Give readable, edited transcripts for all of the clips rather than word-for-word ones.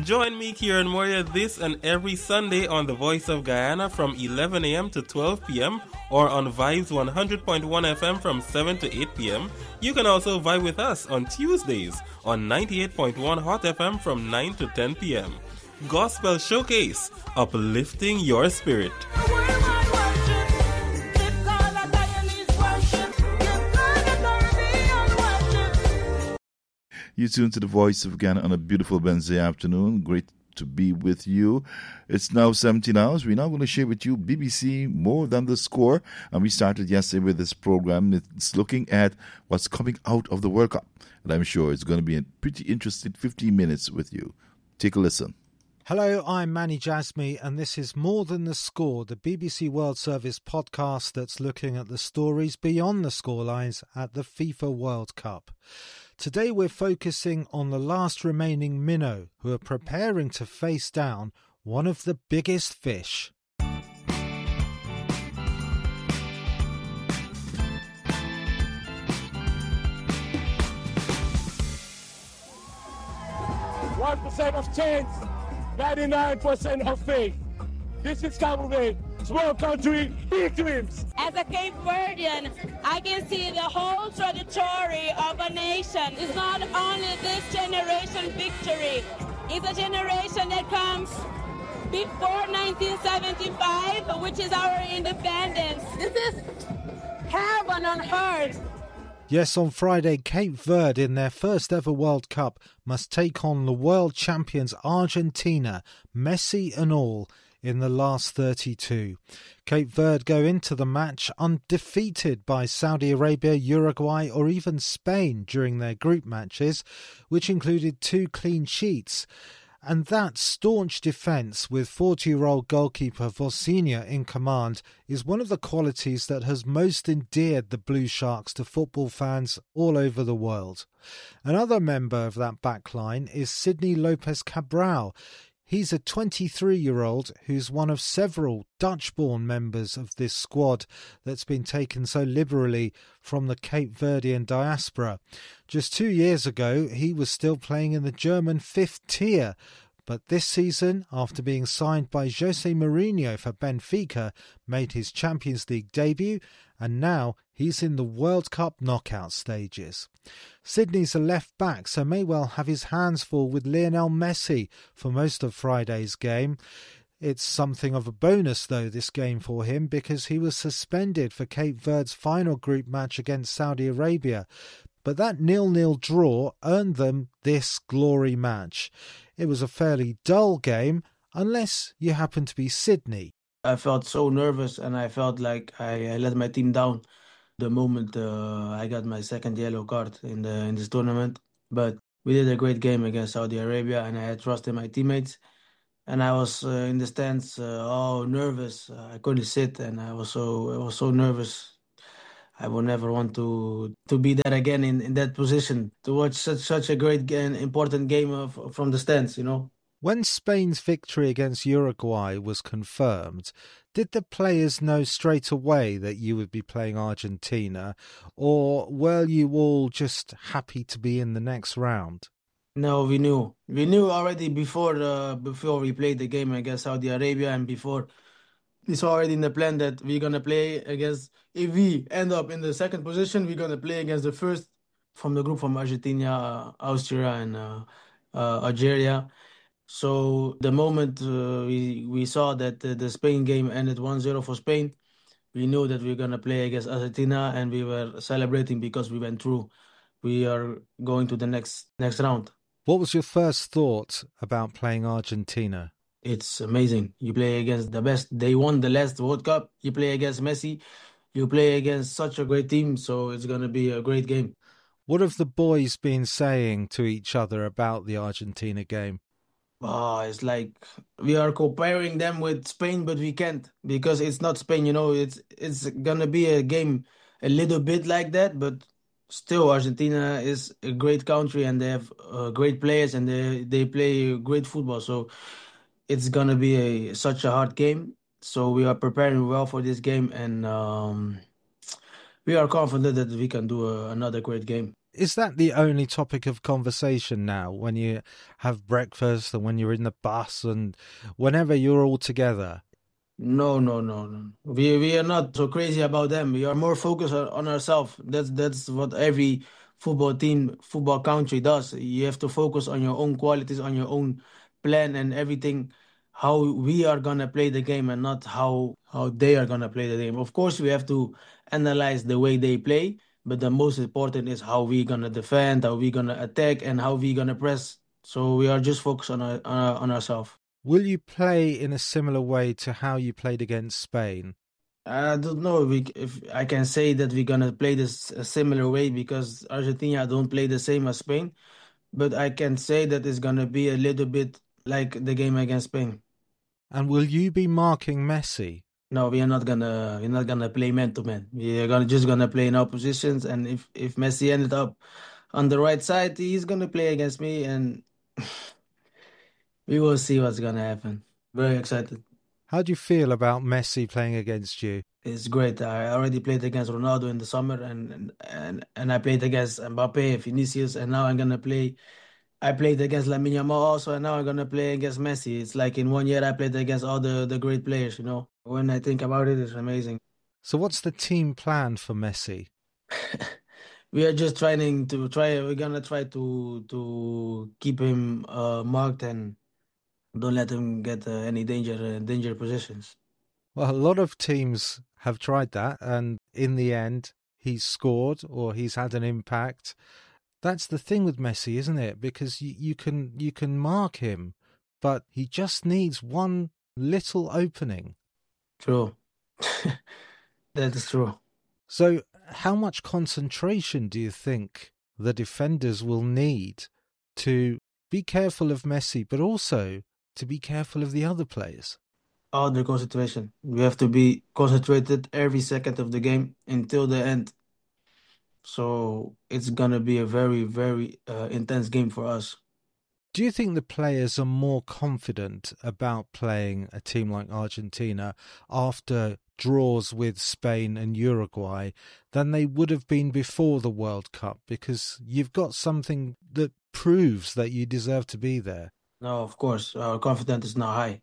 Join me, Kieran Moria, this and every Sunday on The Voice of Guyana from 11 a.m. to 12 p.m. or on Vibes 100.1 FM from 7 to 8 p.m. You can also vibe with us on Tuesdays on 98.1 Hot FM from 9 to 10 p.m. Gospel Showcase, uplifting your spirit. You tune to the Voice of Ghana on a beautiful Wednesday afternoon. Great to be with you. It's now 17 hours. We're now going to share with you BBC More Than the Score. And we started yesterday with this program. It's looking at what's coming out of the World Cup. And I'm sure it's going to be a pretty interesting 15 minutes with you. Take a listen. Hello, I'm Manny Jasmy, and this is More Than the Score, the BBC World Service podcast that's looking at the stories beyond the scorelines at the FIFA World Cup. Today we're focusing on the last remaining minnow who are preparing to face down one of the biggest fish. One percent of chance, 99% of faith. This is Cameroon, small country, big dreams. As a Cape Verdean, I can see the whole trajectory of a nation. It's not only this generation victory, it's a generation that comes before 1975, which is our independence. This is heaven on earth. Yes, on Friday, Cape Verde in their first ever World Cup must take on the world champions Argentina, Messi and all, in the last 32. Cape Verde go into the match undefeated by Saudi Arabia, Uruguay or even Spain during their group matches, which included 2 clean sheets. And that staunch defence with 40-year-old goalkeeper Vosinha in command is one of the qualities that has most endeared the Blue Sharks to football fans all over the world. Another member of that backline is Sidney Lopez Cabral. He's a 23-year-old who's one of several Dutch-born members of this squad that's been taken so liberally from the Cape Verdean diaspora. Just 2 years ago, he was still playing in the German 5th tier. But this season, after being signed by Jose Mourinho for Benfica, made his Champions League debut, and now he's in the World Cup knockout stages. Sydney's a left-back, so may well have his hands full with Lionel Messi for most of Friday's game. It's something of a bonus, though, this game for him, because he was suspended for Cape Verde's final group match against Saudi Arabia. But that 0-0 draw earned them this glory match. It was a fairly dull game, unless you happen to be Sydney. I felt so nervous and I felt like I let my team down the moment I got my second yellow card in this tournament. But we did a great game against Saudi Arabia and I had trust in my teammates. And I was in the stands, all nervous. I couldn't sit and I was so nervous. I will never want to be there again in that position, to watch such a great and important game from the stands, you know. When Spain's victory against Uruguay was confirmed, did the players know straight away that you would be playing Argentina, or were you all just happy to be in the next round? No, we knew. We knew already before we played the game against Saudi Arabia, and before it's already in the plan that we're going to play against, if we end up in the second position, we're going to play against the first from the group from Argentina, Austria and Algeria. So the moment we saw that the Spain game ended 1-0 for Spain, we knew that we were going to play against Argentina and we were celebrating because we went through. We are going to the next round. What was your first thought about playing Argentina? It's amazing. You play against the best. They won the last World Cup. You play against Messi. You play against such a great team. So it's going to be a great game. What have the boys been saying to each other about the Argentina game? Oh, it's like we are comparing them with Spain, but we can't because it's not Spain. You know, it's going to be a game a little bit like that, but still Argentina is a great country and they have great players and they play great football. So it's going to be such a hard game. So we are preparing well for this game and we are confident that we can do another great game. Is that the only topic of conversation now when you have breakfast and when you're in the bus and whenever you're all together? No, no, no, no. We are not so crazy about them. We are more focused on ourselves. That's what every football team, football country does. You have to focus on your own qualities, on your own plan and everything, how we are gonna play the game and not how they are gonna play the game. Of course, we have to analyze the way they play, but the most important is how we gonna defend, how we gonna attack, and how we gonna press. So we are just focused on ourselves. Will you play in a similar way to how you played against Spain? I don't know if I can say that we're gonna play this a similar way because Argentina don't play the same as Spain, but I can say that it's gonna be a little bit like the game against Spain. And will you be marking Messi? No, we're not gonna play man to man. We are just gonna play in our positions, and if Messi ended up on the right side, he's gonna play against me, and we will see what's gonna happen. Very excited. How do you feel about Messi playing against you? It's great. I already played against Ronaldo in the summer, and I played against Mbappe, Vinicius, and now I'm gonna play. I played against Lamine Yamal also, and now I'm gonna play against Messi. It's like in 1 year I played against all the great players. When I think about it, it's amazing. So what's the team plan for Messi? We are just trying to try. We're gonna try to keep him marked and don't let him get any danger positions. Well, a lot of teams have tried that, and in the end, he's scored or he's had an impact. That's the thing with Messi, isn't it? Because you can mark him, but he just needs one little opening. True. That is true. So how much concentration do you think the defenders will need to be careful of Messi, but also to be careful of the other players? All the concentration. We have to be concentrated every second of the game until the end. So it's gonna be a very, very intense game for us. Do you think the players are more confident about playing a team like Argentina after draws with Spain and Uruguay than they would have been before the World Cup? Because you've got something that proves that you deserve to be there. No, of course, our confidence is now high.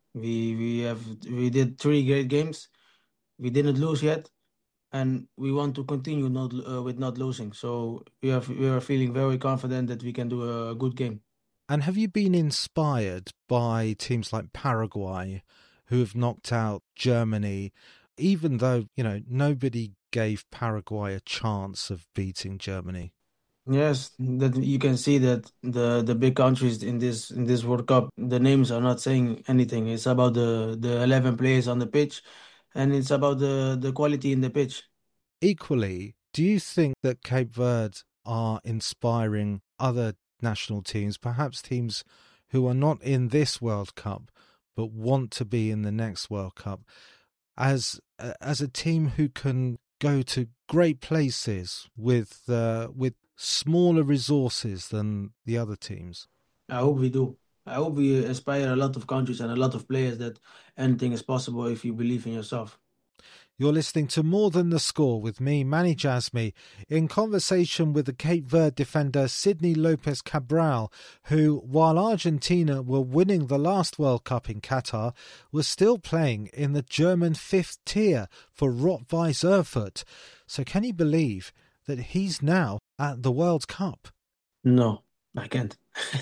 We did 3 great games. We didn't lose yet, and we want to continue with not losing. So we are feeling very confident that we can do a good game. And have you been inspired by teams like Paraguay, who have knocked out Germany, even though, nobody gave Paraguay a chance of beating Germany? Yes, that you can see that the big countries in this World Cup, the names are not saying anything. It's about the 11 players on the pitch, and it's about the quality in the pitch. Equally, do you think that Cape Verde are inspiring other national teams, perhaps teams who are not in this World Cup but want to be in the next World Cup, as a team who can go to great places with smaller resources than the other teams? I hope we do. I hope we inspire a lot of countries and a lot of players that anything is possible if you believe in yourself. You're listening to More Than the Score with me, Manny Jasmy, in conversation with the Cape Verde defender Sidney Lopez Cabral, who, while Argentina were winning the last World Cup in Qatar, was still playing in the German 5th tier for Rot-Weiss Erfurt. So can you believe that he's now at the World Cup? No, I can't.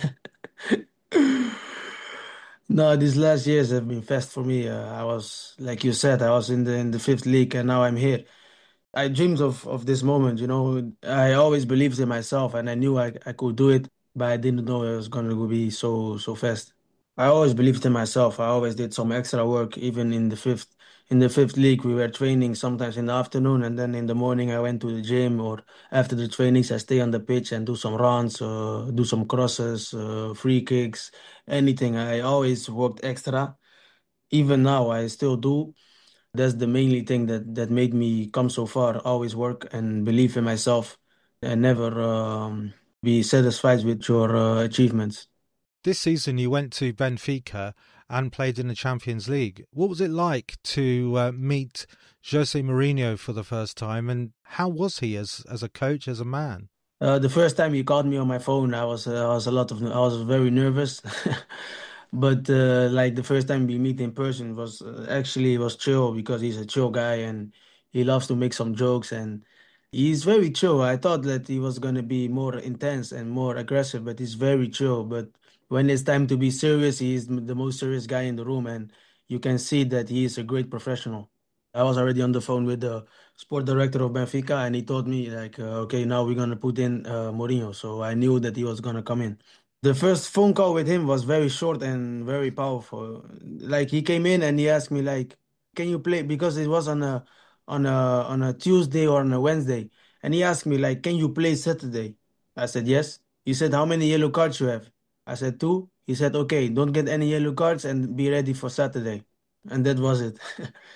No, these last years have been fast for me. I was, like you said, I was in the 5th league, and now I'm here. I dreamed of this moment. I always believed in myself, and I knew I could do it, but I didn't know it was going to be so fast. I always believed in myself. I always did some extra work, even in the fifth league. We were training sometimes in the afternoon, and then in the morning I went to the gym, or after the trainings I stay on the pitch and do some runs, do some crosses, free kicks, anything. I always worked extra. Even now I still do. That's the mainly thing that made me come so far. Always work and believe in myself, and never be satisfied with your achievements. This season you went to Benfica and played in the Champions League. What was it like to meet Jose Mourinho for the first time, and how was he as a coach, as a man? The first time he called me on my phone, I was very nervous. But like the first time we meet in person was actually it was chill because he's a chill guy and he loves to make some jokes and he's very chill. I thought that he was gonna be more intense and more aggressive, but he's very chill. But when it's time to be serious, he's the most serious guy in the room, and you can see that he is a great professional. I was already on the phone with the sport director of Benfica, and he told me like, okay, now we're gonna put in Mourinho. So I knew that he was gonna come in. The first phone call with him was very short and very powerful. Like he came in and he asked me like, "Can you play?" Because it was on a Tuesday or on a Wednesday, and he asked me like, "Can you play Saturday?" I said yes. He said, "How many yellow cards you have?" I said two. He said, "Okay, don't get any yellow cards and be ready for Saturday." And that was it.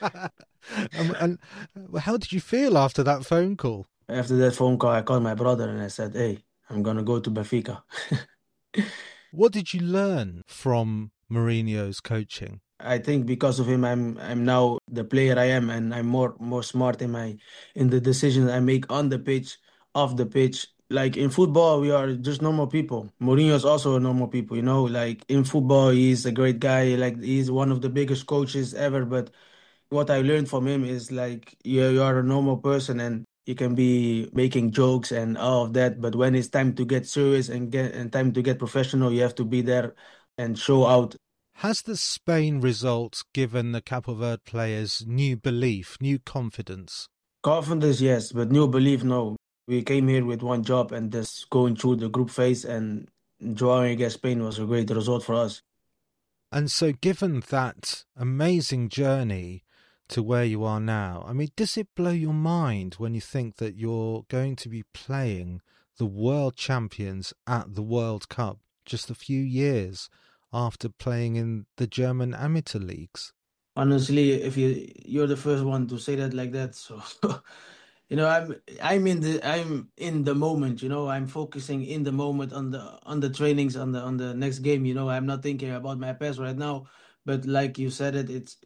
And how did you feel after that phone call? After that phone call, I called my brother and I said, "Hey, I'm gonna go to Benfica." What did you learn from Mourinho's coaching? I think because of him, I'm now the player I am, and I'm more smart in the decisions I make on the pitch, off the pitch. Like in football, we are just normal people. Mourinho is also a normal people, you know. Like in football, he's a great guy. Like he's one of the biggest coaches ever. But what I learned from him is like you are a normal person and you can be making jokes and all of that. But when it's time to get serious and time to get professional, you have to be there and show out. Has the Spain result given the Cape Verde players new belief, new confidence? Confidence, yes, but new belief, no. We came here with one job and just going through the group phase and drawing against Spain was a great result for us. And so given that amazing journey to where you are now, I mean, does it blow your mind when you think that you're going to be playing the world champions at the World Cup just a few years after playing in the German amateur leagues? Honestly, if you're the first one to say that like that, so you know, I'm in the moment, you know, I'm focusing in the moment on the trainings on the next game, you know, I'm not thinking about my past right now. But like you said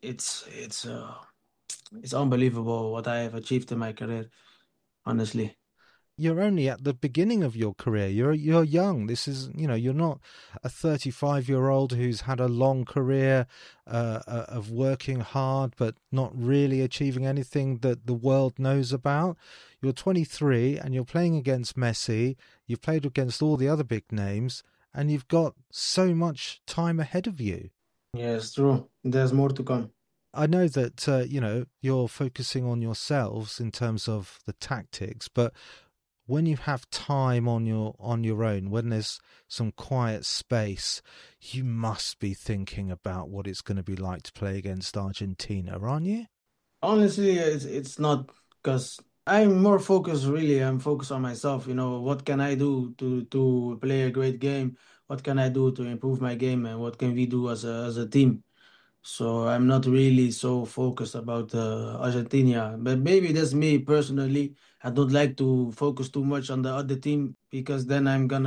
it's unbelievable what I have achieved in my career, honestly. You're only at the beginning of your career. You're young. This is, you know, you're not a 35-year-old who's had a long career of working hard but not really achieving anything that the world knows about. You're 23 and you're playing against Messi. You've played against all the other big names and you've got so much time ahead of you. Yes, true. There's more to come. I know that, you know, you're focusing on yourselves in terms of the tactics, but when you have time on your own, when there's some quiet space, you must be thinking about what it's going to be like to play against Argentina, aren't you? Honestly, it's not because I'm more focused. Really, I'm focused on myself. You know, what can I do to play a great game? What can I do to improve my game, and what can we do as a team? So I'm not really so focused about Argentina, but maybe that's me personally. I don't like to focus too much on the other team because then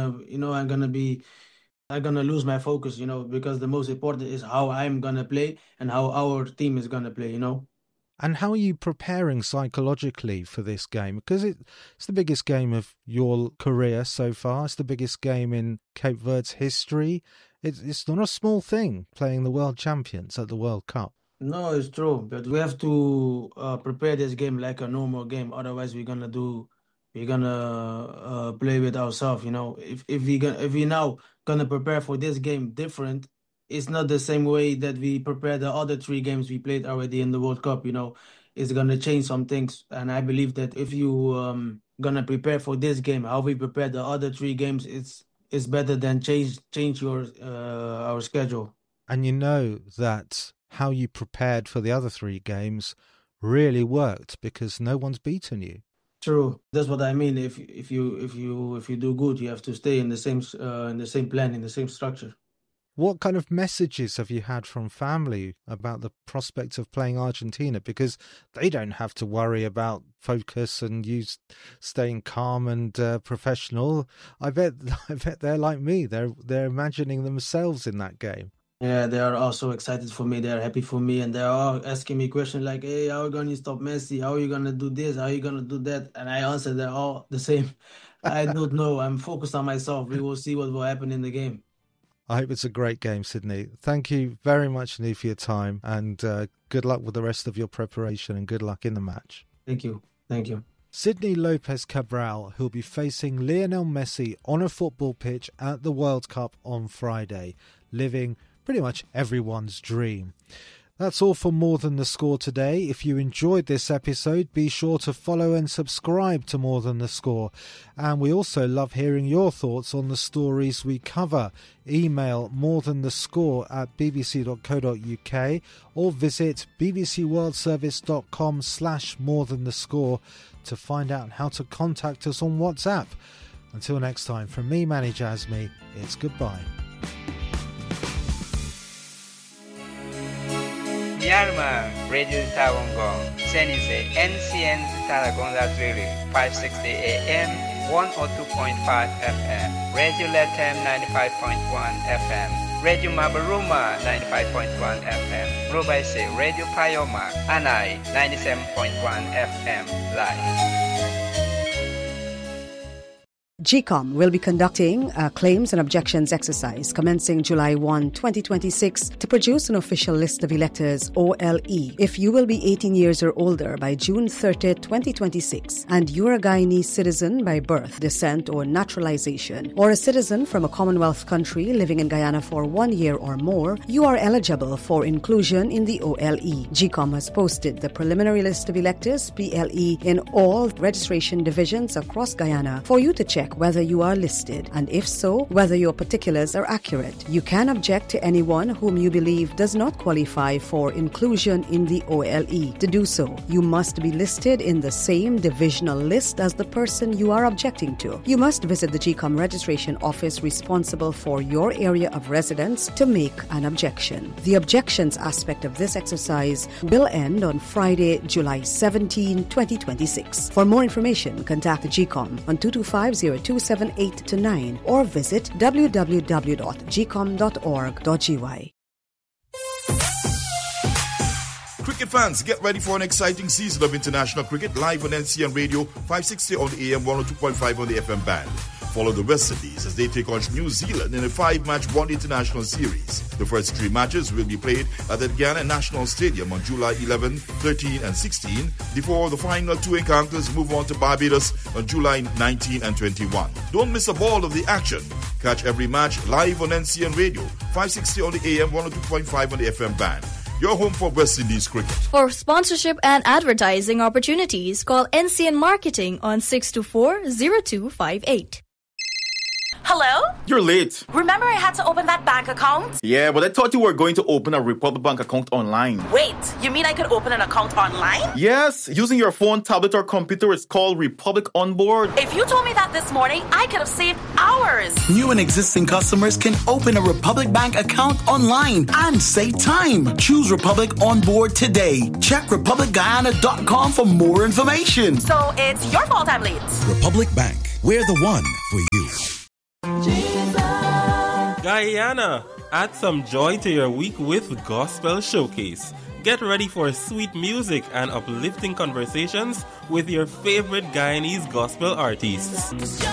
I'm gonna lose my focus, you know, because the most important is how I'm gonna play and how our team is gonna play, you know. And how are you preparing psychologically for this game? Because it's the biggest game of your career so far. It's the biggest game in Cape Verde's history. It's not a small thing playing the world champions at the World Cup. No, it's true, but we have to prepare this game like a normal game. Otherwise, we're gonna play with ourselves. You know, if we now gonna prepare for this game different, it's not the same way that we prepare the other three games we played already in the World Cup. You know, it's gonna change some things, and I believe that if you gonna prepare for this game, how we prepare the other three games, it's better than change your our schedule. And you know that how you prepared for the other three games really worked because no one's beaten you. True. That's what I mean. If you do good, you have to stay in the same plan, in the same structure. What kind of messages have you had from family about the prospect of playing Argentina? Because they don't have to worry about focus and you staying calm and professional. I bet they're like me. They're imagining themselves in that game. Yeah, they are also excited for me. They are happy for me, and they are all asking me questions like, "Hey, how are you gonna stop Messi? How are you gonna do this? How are you gonna do that?" And I answer they're all the same. I don't know. I'm focused on myself. We will see what will happen in the game. I hope it's a great game, Sydney. Thank you very much, Nii, for your time, and good luck with the rest of your preparation and good luck in the match. Thank you. Thank you. Sydney Lopez Cabral, who'll be facing Lionel Messi on a football pitch at the World Cup on Friday, living pretty much everyone's dream. That's all for More Than The Score today. If you enjoyed this episode, be sure to follow and subscribe to More Than The Score. And we also love hearing your thoughts on the stories we cover. Email morethanthescore@bbc.co.uk or visit bbcworldservice.com/morethanthescore to find out how to contact us on WhatsApp. Until next time, from me, Manny Jasmi, it's goodbye. Myanmar, Radio Tawangong, Senise, NCN Talagon Latrili, 560 AM, 102.5 FM, Radio Latam 95.1 FM, Radio Mabaruma 95.1 FM, Rubaise, Radio Payoma, Anai 97.1 FM, live. GCOM will be conducting a claims and objections exercise commencing July 1, 2026 to produce an official list of electors, OLE. If you will be 18 years or older by June 30, 2026, and you are a Guyanese citizen by birth, descent, or naturalization, or a citizen from a Commonwealth country living in Guyana for 1 year or more, you are eligible for inclusion in the OLE. GCOM has posted the preliminary list of electors, PLE, in all registration divisions across Guyana for you to check whether you are listed, and if so, whether your particulars are accurate. You can object to anyone whom you believe does not qualify for inclusion in the OLE. To do so, you must be listed in the same divisional list as the person you are objecting to. You must visit the GCOM registration office responsible for your area of residence to make an objection. The objections aspect of this exercise will end on Friday, July 17, 2026. For more information, contact the GCOM on 225-0278-9 or visit www.gcom.org.gy. Cricket fans, get ready for an exciting season of international cricket live on NCN Radio, 560 on the AM, 102.5 on the FM band. Follow the West Indies as they take on New Zealand in a 5-match One International Series. The first 3 matches will be played at the Guyana National Stadium on July 11, 13 and 16, before the final 2 encounters move on to Barbados on July 19 and 21. Don't miss a ball of the action. Catch every match live on NCN Radio, 560 on the AM, 102.5 on the FM band. Your home for West Indies cricket. For sponsorship and advertising opportunities, call NCN Marketing on 624-0258. Hello? You're late. Remember I had to open that bank account? Yeah, but I thought you were going to open a Republic Bank account online. Wait, you mean I could open an account online? Yes, using your phone, tablet, or computer. It's called Republic Onboard. If you told me that this morning, I could have saved hours. New and existing customers can open a Republic Bank account online and save time. Choose Republic Onboard today. Check republicguyana.com for more information. So it's your fault I'm late. Republic Bank. We're the one for you. Guyana, add some joy to your week with Gospel Showcase. Get ready for sweet music and uplifting conversations with your favorite Guyanese gospel artists.